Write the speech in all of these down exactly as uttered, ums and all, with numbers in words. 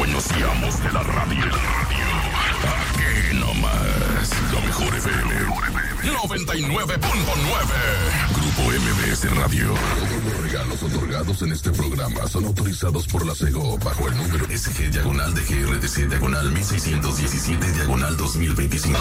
dueños y amos de la radio. Aquí nomás, la mejor F M. noventa y nueve punto nueve. Grupo M B S Radio. Todos los regalos otorgados en este programa son autorizados por la SEGO bajo el número S G diagonal de G R D C diagonal mil seiscientos diecisiete diagonal dos mil veinticinco.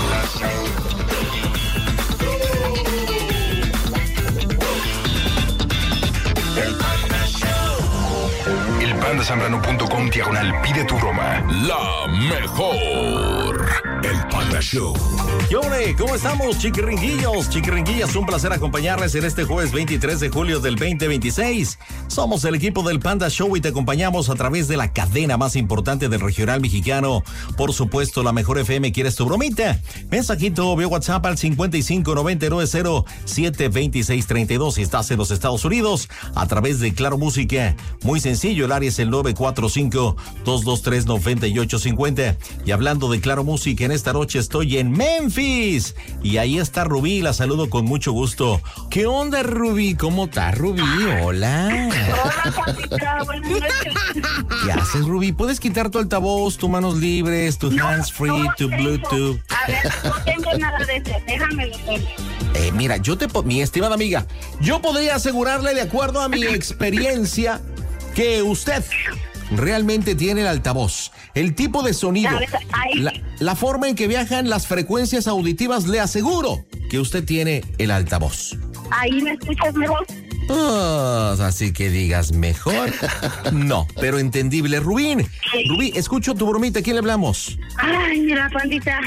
El Panda Show. El panda zambrano punto com diagonal pide tu broma. La mejor. El Panda Show. ¿Qué hombre? ¿Cómo estamos, chiquiringuillos? Chiquiringuillas, un placer acompañarles en este jueves veintitrés de julio del veinte veintiséis. Somos el equipo del Panda Show y te acompañamos a través de la cadena más importante del regional mexicano. Por supuesto, la mejor F M. ¿Quieres tu bromita? Mensajito vía WhatsApp al cincuenta y cinco noventa y nueve cero siete veintiséis treinta y dos. Si estás en los Estados Unidos, a través de Claro Música. Muy sencillo, el área es el nueve cuatro cinco, dos dos tres, nueve ocho cinco cero. Y hablando de Claro Música, en esta noche estoy en Memphis. Y ahí está Rubí, la saludo con mucho gusto. ¿Qué onda, Rubí? ¿Cómo estás, Rubí? Hola. Hola, Juanita, buenas noches. ¿Qué haces, Rubí? ¿Puedes quitar tu altavoz, tus manos libres, tu No, hands free, no tu tengo. Bluetooth? A ver, no tengo nada de eso, déjamelo. Eh, mira, yo te... po- Mi estimada amiga, yo podría asegurarle, de acuerdo a mi experiencia, que usted realmente tiene el altavoz, el tipo de sonido, ¿Sabes? Ay. la, la forma en que viajan las frecuencias auditivas, le aseguro que usted tiene el altavoz. Ahí me escuchas mejor. Pues, así que digas mejor. No, pero entendible. Rubín, Sí. Rubí, escucho tu bromita. ¿A quién le hablamos? Ay, mira, pandita.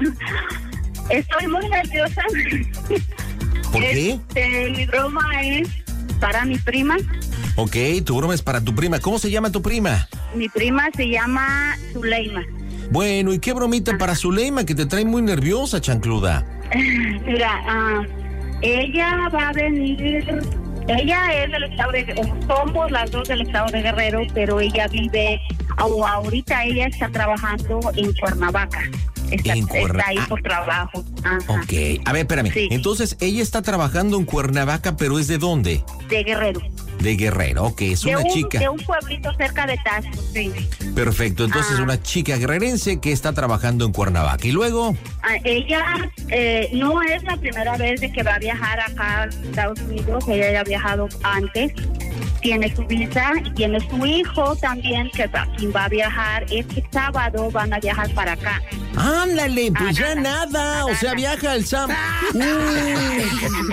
Estoy muy nerviosa. ¿Por qué? Este, mi broma es para mi prima. Ok, tu broma es para tu prima. ¿Cómo se llama tu prima? Mi prima se llama Zuleima. Bueno, ¿y qué bromita para Zuleima que te trae muy nerviosa, chancluda? Mira, ah, ella va a venir. Ella es del estado de, o somos las dos del estado de Guerrero, pero ella vive, o ahorita ella está trabajando en Cuernavaca. Está, En Cuerna- está ahí ah. por trabajo. Ajá. Ok, a ver, espérame. Sí. Entonces, ella está trabajando en Cuernavaca, pero ¿es de dónde? De Guerrero. De Guerrero, ok, es de una un, chica. De un pueblito cerca de Tazo, sí. Perfecto, entonces Ah. una chica guerrerense que está trabajando en Cuernavaca. Y luego, Ah, ella eh, no es la primera vez de que va a viajar acá a Estados Unidos. Ella ya ha viajado antes. Tiene su visa y tiene su hijo también, que va, quien va a viajar. Este sábado van a viajar para acá. ándale, pues Ah, ya nada. nada, o sea, Nada. viaja el Sam. Uy.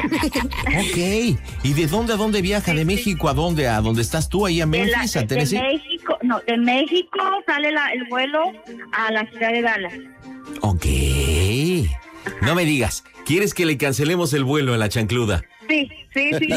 Ok, ¿y de dónde a dónde viaja? ¿De México a dónde? ¿A dónde estás tú? Ahí a De, la- Memphis, a de Tennessee. México, no, de México sale la- el vuelo a la ciudad de Dallas. Ok. No me digas, ¿quieres que le cancelemos el vuelo a la chancluda? Sí, sí, sí.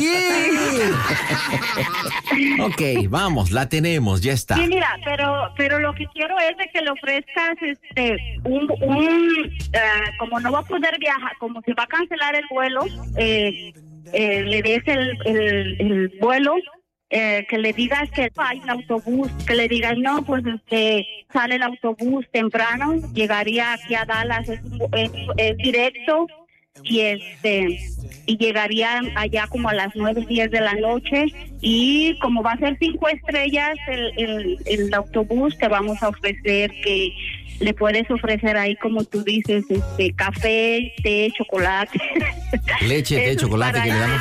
Yeah. Ok, vamos, la tenemos, ya está. Sí, mira, pero pero lo que quiero es de que le ofrezcas este un, un eh, como no va a poder viajar, como se va a cancelar el vuelo, eh, eh, le des el, el, el vuelo, eh, que le digas que hay un autobús, que le digas, no, pues este sale el autobús temprano, llegaría aquí a Dallas, es, es, es directo, y este y llegaría allá como a las nueve, diez de la noche, y como va a ser cinco estrellas el, el, el autobús, te vamos a ofrecer que le puedes ofrecer ahí, como tú dices, este café, té, chocolate. Leche, té, Eso es chocolate para que le damos.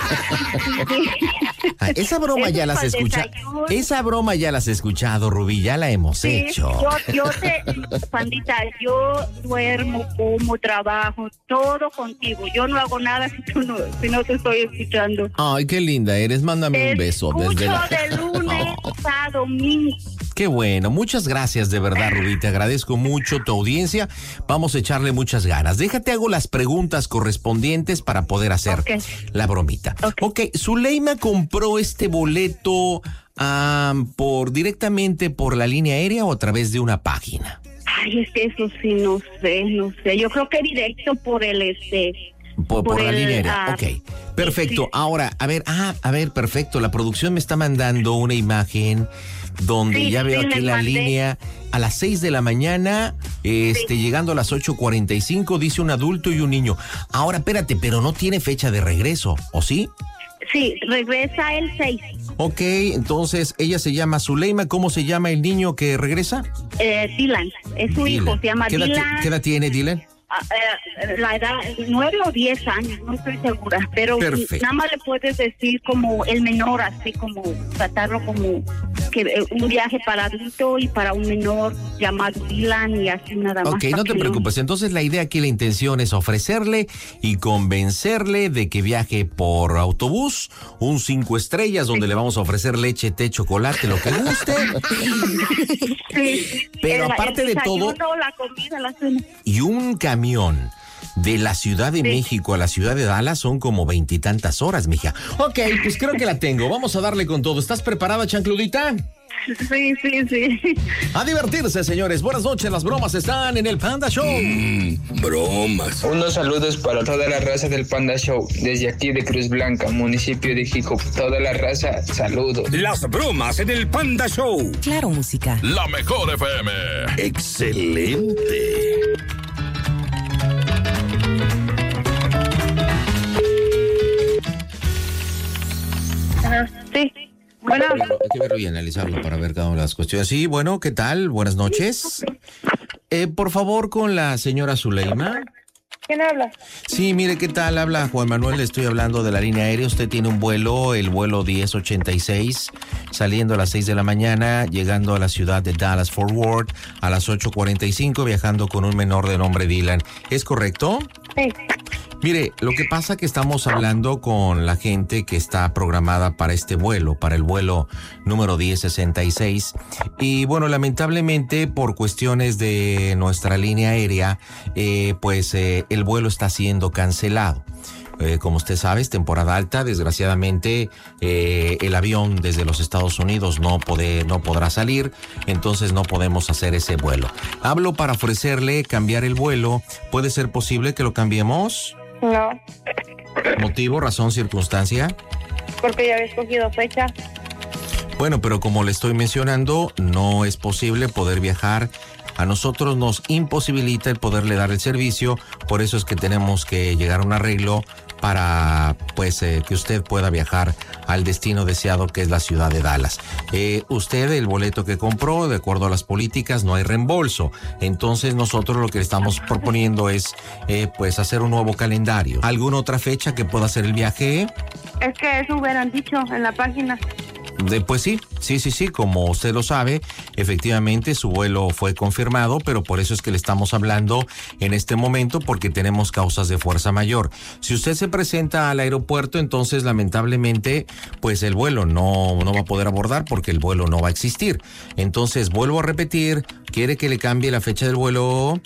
ella. Ah, esa broma Eso ya es las para has el escuchado. desayuno. Esa broma ya las he escuchado, Rubí, ya la hemos Sí, hecho. yo, yo te, pandita, yo duermo, como, trabajo, todo contigo. Yo no hago nada si, tú no, si no te estoy escuchando. Ay, qué linda eres, mándame Te un beso escucho desde la... de lunes Oh. a domingo. Qué bueno, muchas gracias de verdad, Rubí, te agradezco mucho tu audiencia, vamos a echarle muchas ganas. Déjate hago las preguntas correspondientes para poder hacer Ok. la bromita. Ok. Ok, Zuleima compró este boleto ah, por directamente por la línea aérea o a través de una página. Ay, es que eso sí, no sé, no sé. Yo creo que directo por el este. Por, por Por la el, línea aérea, ah, ok. Perfecto, sí. ahora, a ver, ah, a ver, perfecto, la producción me está mandando una imagen donde Sí, ya veo sí, aquí les la mandé. línea a las seis de la mañana, este, Sí. llegando a las ocho cuarenta y cinco, dice un adulto y un niño. Ahora, espérate, pero no tiene fecha de regreso, ¿o sí? Sí, regresa el seis. Ok, entonces ella se llama Zuleima. ¿Cómo se llama el niño que regresa? Eh, Dylan, es su Dylan. hijo, se llama ¿Qué edad, Dylan. ¿Qué edad tiene Dylan? Uh, uh, la edad, nueve o diez años, no estoy segura, pero Perfecto. nada más le puedes decir como el menor, así como tratarlo como que eh, un viaje para adulto y para un menor llamado Dylan y así nada más. Ok, no te preocupes. Entonces la idea aquí, la intención es ofrecerle y convencerle de que viaje por autobús, un cinco estrellas donde le vamos a ofrecer leche, té, chocolate, lo que guste. Sí, Pero el, aparte el de todo, la comida, la cena. y un camión de la Ciudad de Sí. México a la ciudad de Dallas son como veintitantas horas, mija. Ok, pues creo que la tengo. Vamos a darle con todo. ¿Estás preparada, chancludita? Sí, sí, sí. A divertirse, señores. Buenas noches. Las bromas están en el Panda Show. Mm, bromas. Unos saludos para toda la raza del Panda Show, desde aquí de Cruz Blanca, municipio de Jico. Toda la raza, saludos. Las bromas en el Panda Show. Claro, música. La mejor F M. Excelente. Sí. Bueno, Hay que verlo y analizarlo para ver cada una de las cuestiones. Sí, bueno, ¿qué tal? Buenas noches. Eh, por favor, con la señora Zuleima. ¿quién habla? Sí, mire, ¿qué tal? Habla Juan Manuel, le estoy hablando de la línea aérea. Usted tiene un vuelo, el vuelo diez ochenta y seis, saliendo a las seis de la mañana, llegando a la ciudad de Dallas Fort Worth a las ocho cuarenta y cinco, viajando con un menor de nombre Dylan. ¿Es correcto? Sí. Mire, lo que pasa que estamos hablando con la gente que está programada para este vuelo, para el vuelo número diez sesenta y seis. Y bueno, lamentablemente por cuestiones de nuestra línea aérea, eh, pues eh, el vuelo está siendo cancelado. Eh, como usted sabe, es temporada alta. Desgraciadamente, eh, el avión desde los Estados Unidos no, puede, no podrá salir, entonces no podemos hacer ese vuelo. Hablo para ofrecerle cambiar el vuelo. ¿Puede ser posible que lo cambiemos? No, ¿Motivo, razón, circunstancia? porque ya había escogido fecha. Bueno, pero como le estoy mencionando, no es posible poder viajar. A nosotros nos imposibilita el poderle dar el servicio, por eso es que tenemos que llegar a un arreglo para pues eh, que usted pueda viajar al destino deseado, que es la ciudad de Dallas. Eh, usted, el boleto que compró, de acuerdo a las políticas, no hay reembolso. Entonces nosotros lo que le estamos proponiendo es eh, pues hacer un nuevo calendario. ¿Alguna otra fecha que pueda hacer el viaje? Es que eso hubieran dicho en la página. De, pues sí, sí, sí, sí, como usted lo sabe, efectivamente su vuelo fue confirmado, pero por eso es que le estamos hablando en este momento, porque tenemos causas de fuerza mayor. Si usted se presenta al aeropuerto, entonces lamentablemente, pues el vuelo no, no va a poder abordar porque el vuelo no va a existir. Entonces, vuelvo a repetir, ¿quiere que le cambie la fecha del vuelo?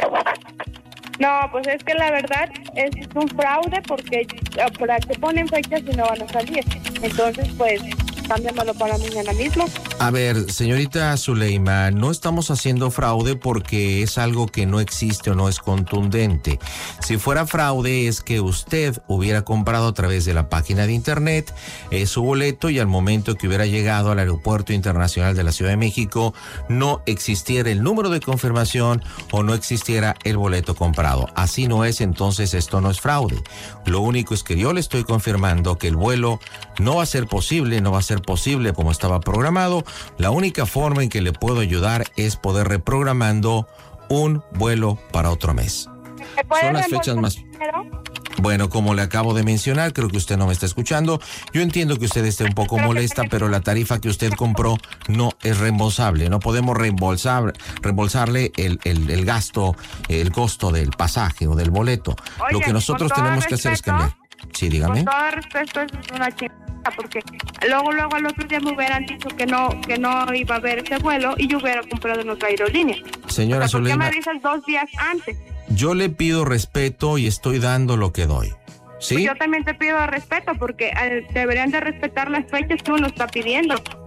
No, pues es que la verdad es un fraude porque para que ponen fechas y no van a salir. Entonces, pues, cámbiamelo para mañana mismo. A ver, señorita Zuleima, no estamos haciendo fraude porque es algo que no existe o no es contundente. Si fuera fraude es que usted hubiera comprado a través de la página de internet eh, su boleto y al momento que hubiera llegado al Aeropuerto Internacional de la Ciudad de México no existiera el número de confirmación o no existiera el boleto comprado. Así no es, entonces esto no es fraude. Lo único es que yo le estoy confirmando que el vuelo no va a ser posible, no va a ser posible como estaba programado. La única forma en que le puedo ayudar es poder reprogramando un vuelo para otro mes. Son las fechas más... Bueno, como le acabo de mencionar, creo que usted no me está escuchando. Yo entiendo que usted esté un poco molesta, pero la tarifa que usted compró no es reembolsable. No podemos reembolsar, reembolsarle el, el, el gasto, el costo del pasaje o del boleto. Oye, lo que nosotros con todo tenemos que hacer es respeto, cambiar. Sí, dígame. Con todo respeto, eso es una chingada, porque luego, luego al otro día me hubieran dicho que no, que no iba a haber ese vuelo y yo hubiera comprado en otra aerolínea. Señora O sea, ¿por qué Zuleima, me dices dos días antes? yo le pido respeto y estoy dando lo que doy. ¿Sí? Yo también te pido respeto porque eh, deberían de respetar las fechas que uno está pidiendo.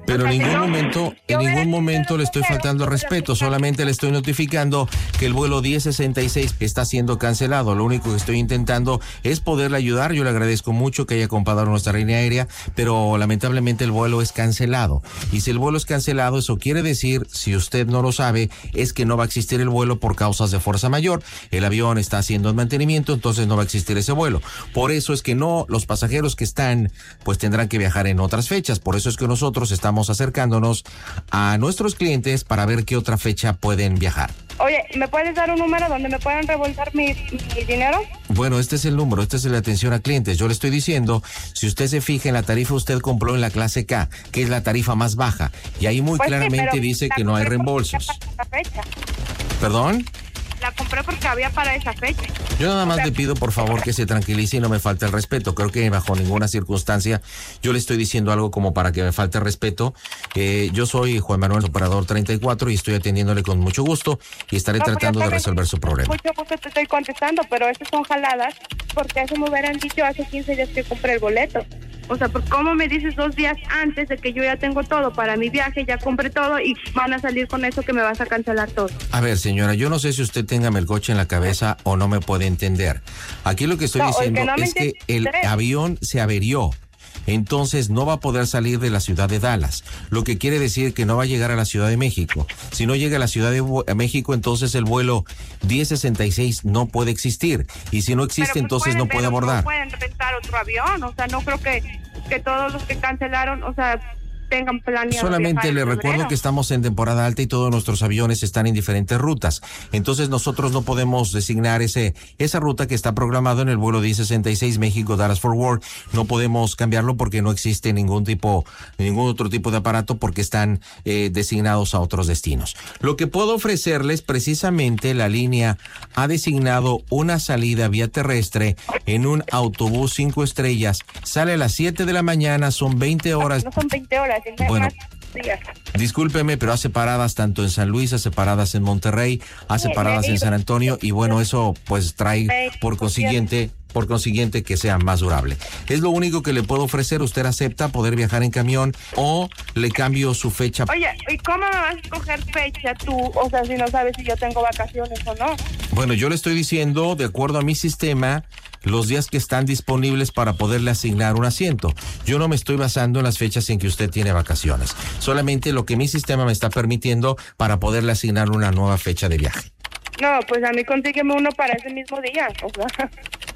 Pero en ningún yo- momento, yo en hubiera ningún momento querido le estoy coger faltando al otra respeto, fecha. solamente le estoy notificando que el vuelo diez sesenta y seis está siendo cancelado. Lo único que estoy intentando es poderle ayudar. Yo le agradezco mucho que haya comprado nuestra línea aérea, pero lamentablemente el vuelo es cancelado. Y si el vuelo es cancelado, eso quiere decir, si usted no lo sabe, es que no va a existir el vuelo por causas de fuerza mayor. El avión está haciendo el mantenimiento, entonces no va a existir ese vuelo. Por eso es que no, los pasajeros que están, pues tendrán que viajar en otras fechas. Por eso es que nosotros estamos acercándonos a nuestros clientes para ver qué otra fecha pueden viajar. Oye, ¿me puedes dar un número donde me puedan reembolsar mi, mi dinero? Bueno, este es el número, este es el de atención a clientes. Yo le estoy diciendo, si usted se fija en la tarifa, usted compró en la clase K, que es la tarifa más baja. Y ahí muy Pues sí, claramente pero dice la que no hay compré porque reembolsos. había para esa fecha. ¿Perdón? La compré porque había para esa fecha. Yo nada más O sea, le pido por favor que se tranquilice y no me falte el respeto. Creo que bajo ninguna circunstancia yo le estoy diciendo algo como para que me falte el respeto. Eh, yo soy Juan Manuel Operador treinta y cuatro y estoy atendiéndole con mucho gusto y estaré No, pues tratando yo de también resolver su problema. Mucho gusto te estoy contestando, pero esas son jaladas porque eso me hubieran dicho hace quince días que compré el boleto. O sea, ¿por cómo me dices dos días antes de que yo ya tengo todo para mi viaje, ya compré todo y van a salir con eso que me vas a cancelar todo? A ver, señora, yo no sé si usted tenga el coche en la cabeza o no me puede entender. Aquí lo que estoy No, el diciendo que no me es que el entiende. avión se averió. Entonces no va a poder salir de la ciudad de Dallas, lo que quiere decir que no va a llegar a la Ciudad de México. Si no llega a la Ciudad de Vu- a México, entonces el vuelo diez sesenta y seis no puede existir. Y si no existe, Pero, pues, entonces pueden no ver puede otro- abordar. Pueden rentar otro avión, o sea, no creo que, que todos los que cancelaron, o sea, tengan planeado. Solamente viajar le en recuerdo febrero. que estamos en temporada alta y todos nuestros aviones están en diferentes rutas. Entonces nosotros no podemos designar ese esa ruta que está programado en el vuelo diez sesenta y seis México Dallas Fort Worth. No podemos cambiarlo porque no existe ningún tipo, ningún otro tipo de aparato porque están eh, designados a otros destinos. Lo que puedo ofrecerles, precisamente la línea ha designado una salida vía terrestre en un autobús cinco estrellas. Sale a las siete de la mañana, son veinte horas. No son veinte horas, es Bueno. más días. Discúlpeme, pero hace paradas tanto en San Luis, hace paradas en Monterrey, hace Sí, paradas he en ido. San Antonio y bueno, eso pues trae Sí, por consiguiente, por consiguiente que sea más durable. Es lo único que le puedo ofrecer. ¿Usted acepta poder viajar en camión o le cambio su fecha? Oye, ¿y cómo me vas a escoger fecha tú? O sea, si no sabes si yo tengo vacaciones o no. Bueno, yo le estoy diciendo, de acuerdo a mi sistema, los días que están disponibles para poderle asignar un asiento. Yo no me estoy basando en las fechas en que usted tiene vacaciones. Solamente lo que mi sistema me está permitiendo para poderle asignar una nueva fecha de viaje. No, pues a mí consígueme uno para ese mismo día. O sea,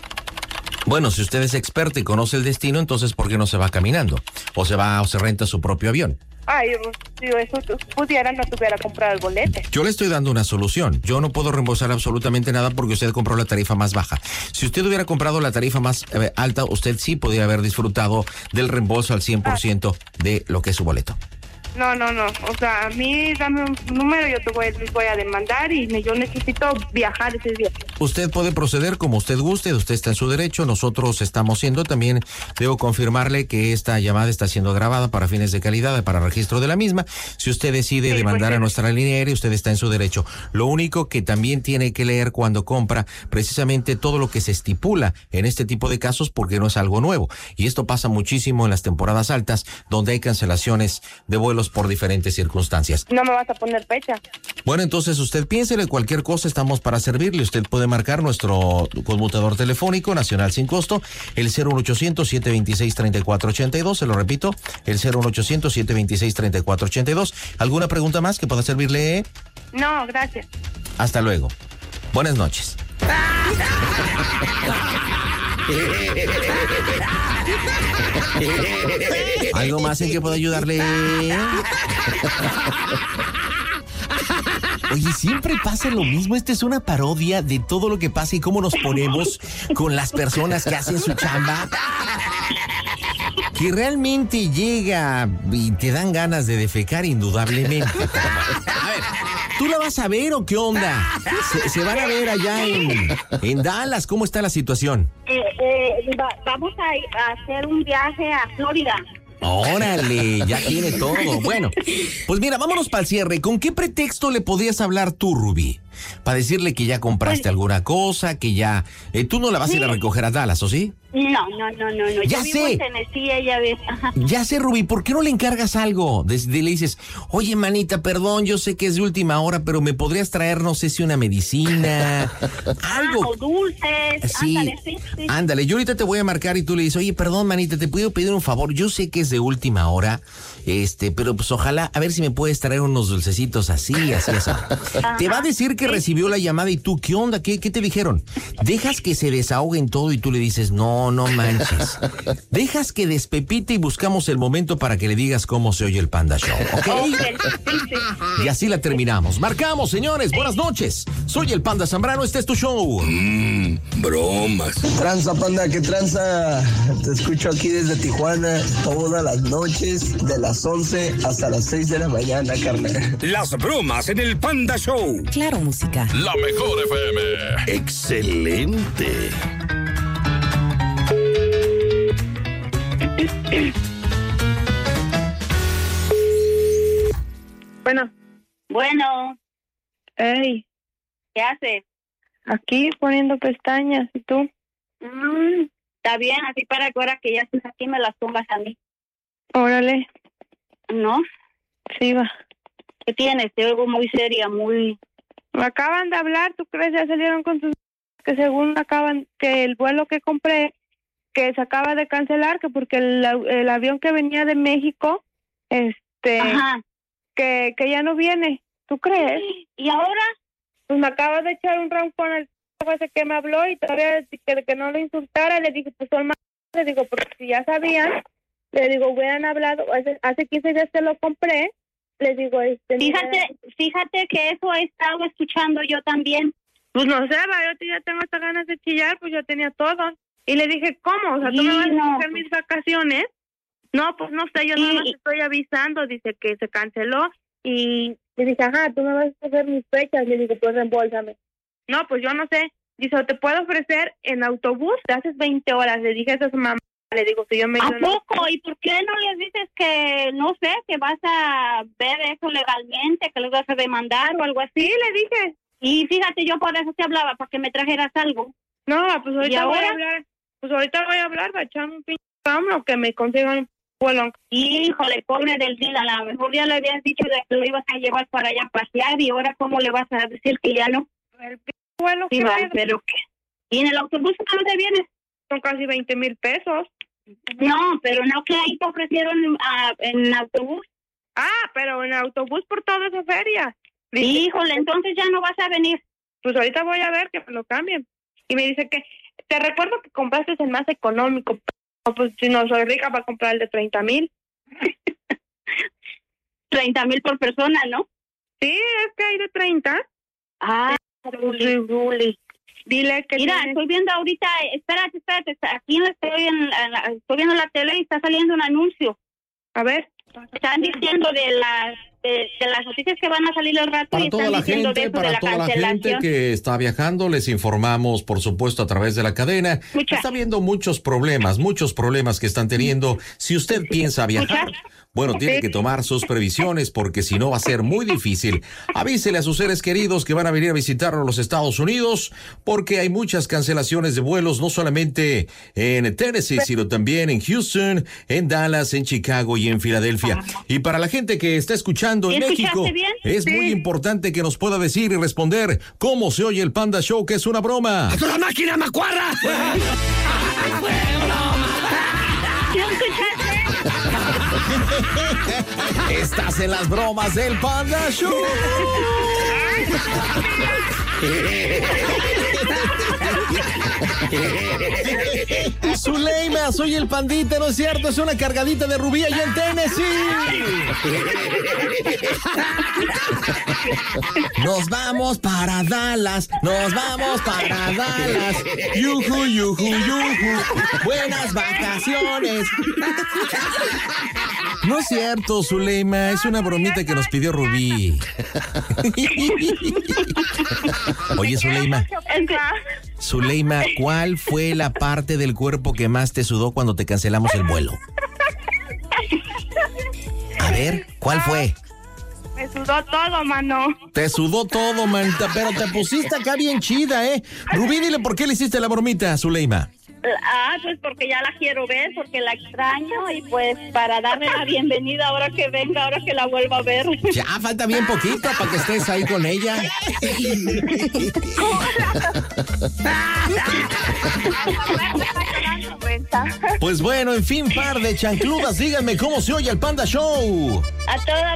Bueno, si usted es experto y conoce el destino, entonces ¿por qué no se va caminando? O se va o se renta su propio avión. ay, si eso tú pudiera, no tuviera comprado el bolete. Yo le estoy dando una solución. Yo no puedo reembolsar absolutamente nada porque usted compró la tarifa más baja. Si usted hubiera comprado la tarifa más eh, alta, usted sí podría haber disfrutado del reembolso al cien por ciento de lo que es su boleto. No, no, no. O sea, a mí dame un número, yo te voy, voy a demandar y me- yo necesito viajar ese día. Usted puede proceder como usted guste, usted está en su derecho, nosotros estamos siendo, también debo confirmarle que esta llamada está siendo grabada para fines de calidad, para registro de la misma. Si usted decide Sí, demandar pues, a sí. nuestra línea aérea, usted está en su derecho. Lo único que también tiene que leer cuando compra, precisamente todo lo que se estipula en este tipo de casos, porque no es algo nuevo. Y esto pasa muchísimo en las temporadas altas, donde hay cancelaciones de vuelos por diferentes circunstancias. No me vas a poner fecha. Bueno, entonces usted piénsele, cualquier cosa estamos para servirle. Usted puede marcar nuestro conmutador telefónico nacional sin costo, el cero uno ochocientos, siete veintiséis, treinta y cuatro ochenta y dos. Se lo repito, el cero uno ochocientos, siete veintiséis, treinta y cuatro ochenta y dos. ¿Alguna pregunta más que pueda servirle? No, gracias. Hasta luego. Buenas noches. ¿Algo más en que pueda ayudarle? Oye, siempre pasa lo mismo. Esta es una parodia de todo lo que pasa y cómo nos ponemos con las personas que hacen su chamba. Que realmente llega y te dan ganas de defecar indudablemente. A ver, ¿tú la vas a ver o qué onda? Se, se van a ver allá en, en Dallas. ¿Cómo está la situación? Eh, eh, va- vamos a, ir a hacer un viaje a Florida. Órale, ya tiene todo. Bueno, pues mira, vámonos para el cierre. ¿Con qué pretexto le podrías hablar tú, Rubí? Para decirle que ya compraste Pues- alguna cosa, que ya... eh, tú no la vas a ir a Sí. recoger a Dallas, ¿o sí? No, no, no, no, no. Ya Yo sé. vivo en Tennessee, ella ves. Ajá. Ya sé, Rubí, ¿por qué no le encargas algo? Desde le dices, oye, manita, perdón, yo sé que es de última hora, pero me podrías traer, no sé si una medicina, algo. Ah, o dulces. Sí, Ándale, sí, sí. ándale, yo ahorita te voy a marcar y tú le dices, oye, perdón, manita, te puedo pedir un favor, yo sé que es de última hora, este, pero pues ojalá, a ver si me puedes traer unos dulcecitos así, así, así. Te va a decir que recibió la llamada y tú, ¿qué onda? ¿Qué, qué te dijeron? Dejas que se desahoguen todo y tú le dices, no, no manches. Dejas que despepite y buscamos el momento para que le digas cómo se oye el Panda Show, ¿ok? Okay, sí, sí. Y así la terminamos. Marcamos, señores, buenas noches. Soy el Panda Zambrano, este es tu show. Mmm, bromas. Tranza, panda, que tranza. Te escucho aquí desde Tijuana todas las noches, de las once hasta las seis de la mañana, carnal. Las bromas en el Panda Show. Claro, música. La mejor F M. Excelente. Bueno, Bueno, hey, ¿qué haces? aquí poniendo pestañas, ¿y tú? Mm, está bien, así para que ahora que ya estás aquí me las pongas a mí. Órale, ¿No? sí va. ¿Qué tienes? Te oigo muy seria, muy... Me acaban de hablar, ¿tú crees? Ya salieron con sus... que según acaban, que el vuelo que compré, que se acaba de cancelar, que porque el, el avión que venía de México, este, Ajá. que, que ya no viene, ¿tú crees? ¿Y ahora? Pues me acaba de echar un roncón al ese que me habló y todavía que, que no lo insultara, le dije, pues son más, le digo, porque si ya sabían, le digo, hubieran hablado, hace, hace quince días que lo compré, le digo, este... Fíjate, fíjate que eso he estado escuchando yo también. Pues no sé, va, yo ya tengo hasta ganas de chillar, pues yo tenía todo. Y le dije, ¿cómo? O sea, ¿tú Sí, me vas no, a coger pues- mis vacaciones? No, pues no sé, yo Sí. nada más estoy avisando, dice que se canceló. Y le dije, ajá, tú me vas a coger mis fechas. Le digo, pues reembolsame. No, pues yo no sé. Dice, te puedo ofrecer en autobús, te haces veinte horas. Le dije, eso es mamá. Le digo, que yo me... ¿A poco? ¿Y por qué no les dices que, no sé, que vas a ver eso legalmente, que los vas a demandar o algo así? Sí, le dije. Y fíjate, yo por eso te hablaba, para que me trajeras algo. No, pues ahorita voy ahora? a hablar. Pues ahorita voy a hablar, va a echarme un pinche o que me consigan un vuelo. Híjole, pobre del día, a lo mejor ya le habías dicho de que lo ibas a llevar para allá a pasear y ahora ¿cómo le vas a decir que ya no? El pinche vuelo Sí, que va, me- pero ¿qué? ¿Y en el autobús cómo te vienes? son casi veinte mil pesos. No, pero no que ahí te ofrecieron ah, en autobús. Ah, pero en autobús por toda esa feria. Dice, Híjole, entonces ya no vas a venir. pues ahorita voy a ver que me lo cambien. Y me dice que, te recuerdo que compraste el más económico. Pero, pues si no soy rica para comprar el de treinta mil. treinta mil por persona, ¿no? Sí, es que hay de treinta. Ah, Ruli, Ruli. Dile que Mira, tiene- estoy viendo ahorita, espérate, espérate, está- aquí no estoy en, la- en la- estoy viendo la tele y está saliendo un anuncio. A ver. Están diciendo de las de, de las noticias que van a salir al rato Para y toda están la diciendo de gente, eso de para la toda la gente cancelación. que está viajando, les informamos, por supuesto, a través de la cadena. Escucha. Está habiendo muchos problemas, muchos problemas que están teniendo. Si usted piensa viajar, Escucha. bueno, tiene que tomar sus previsiones porque si no va a ser muy difícil. Avísele a sus seres queridos que van a venir a visitarnos a los Estados Unidos porque hay muchas cancelaciones de vuelos, no solamente en Tennessee, sino también en Houston, en Dallas, en Chicago y en Filadelfia. Y para la gente que está escuchando en ¿Sí escuchaste México, bien? es muy importante que nos pueda decir y responder cómo se oye el Panda Show, que es una broma. ¡La máquina macuarra! ¿Sí escuchaste? Estás en las bromas del Panda Show. Zuleima, soy el pandita, ¿no es cierto? Es una cargadita de Rubí allá en Tennessee. Nos vamos para Dallas, nos vamos para Dallas. Yuju, yuju, yuju. Buenas vacaciones. No es cierto, Zuleima, es una bromita que nos pidió Rubí. Oye, Zuleima, Es que- Zuleima, ¿cuál fue la parte del cuerpo que más te sudó cuando te cancelamos el vuelo? A ver, ¿cuál fue? Me sudó todo, mano. Te sudó todo, manita, pero te pusiste acá bien chida, ¿eh? Rubí, dile por qué le hiciste la bromita, Zuleima. Ah, pues porque ya la quiero ver, porque la extraño y pues para darle la bienvenida ahora que venga, ahora que la vuelva a ver. Ya falta bien poquito para que estés ahí con ella. Pues bueno, en fin, par de chancludas, díganme cómo se oye el Panda Show. A toda